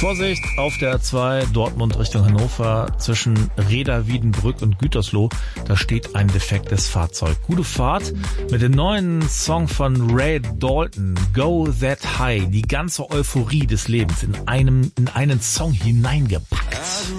Vorsicht auf der A2 Dortmund Richtung Hannover zwischen Reda, Wiedenbrück und Gütersloh. Da steht ein defektes Fahrzeug. Gute Fahrt mit dem neuen Song von Ray Dalton, Go That High. Die ganze Euphorie des Lebens in einen Song hineingepackt.